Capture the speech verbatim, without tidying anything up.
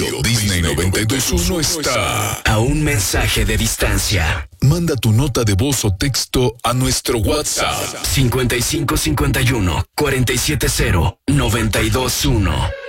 Disney noventa y dos punto uno está a un mensaje de distancia. Manda tu nota de voz o texto a nuestro WhatsApp cincuenta y cinco cincuenta y uno cuarenta y siete cero noventa y dos uno.